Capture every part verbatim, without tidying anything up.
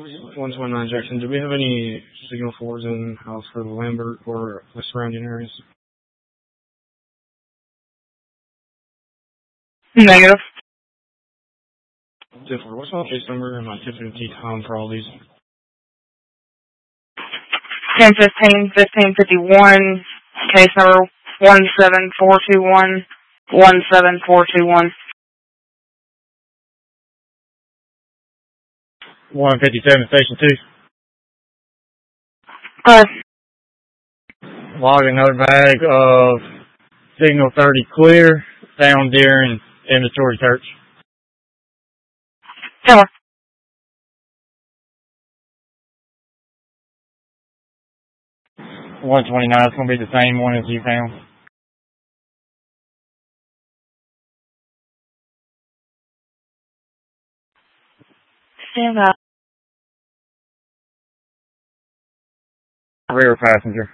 one twenty-nine Jackson, do we have any signal fours in house for the Lambert or the surrounding areas? Negative. Different. What's my case number and my Tiffany T time for all these? ten fifteen, fifteen fifty-one, case number one seven four two one, one seven four two one. one fifty-seven, station two. Uh, Log another bag of signal thirty clear, found during inventory search. Sure. one twenty-nine, it's going to be the same one as you found. Stand up. Rear passenger.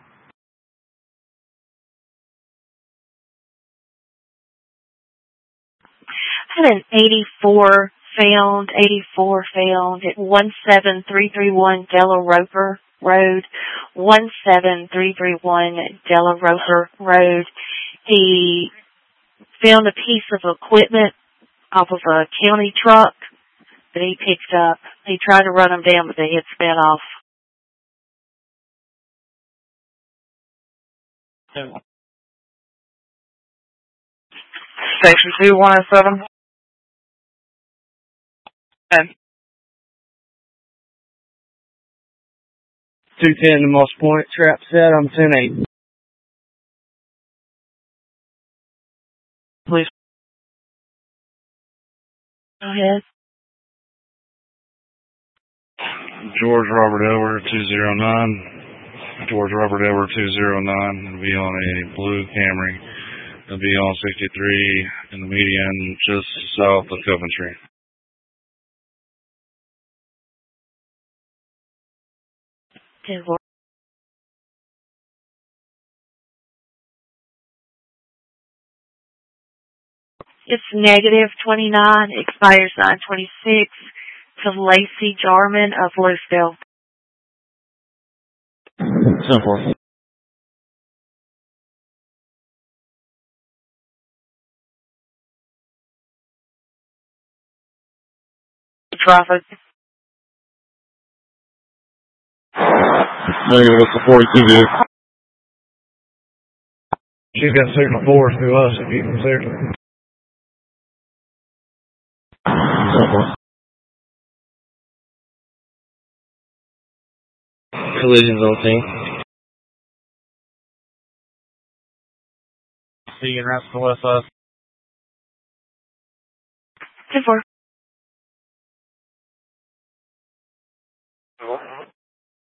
I had an eighty-four found, eighty-four found at one seven three three one Della Roper Road, one seven three three one Della Roper Road. He found a piece of equipment off of a county truck that he picked up. He tried to run them down, but they had sped off. Station two, one oh seven. Okay. two ten to Moss Point, trap set, I'm ten eight. Please. Go ahead. George Robert Edward two zero nine. George Robert Edward two zero nine. It'll be on a blue Camry. It'll be on sixty-three in the median, just south of Coventry. Okay, well. It's negative twenty-nine, expires nine twenty-six, to Lacey Jarman of Louisville. Simple. Traffic. Negative, it's a forty-two vehicle. She's got signal fours through us if you can see her. Simple. Collisions on scene. See you in route to the west side. ten four.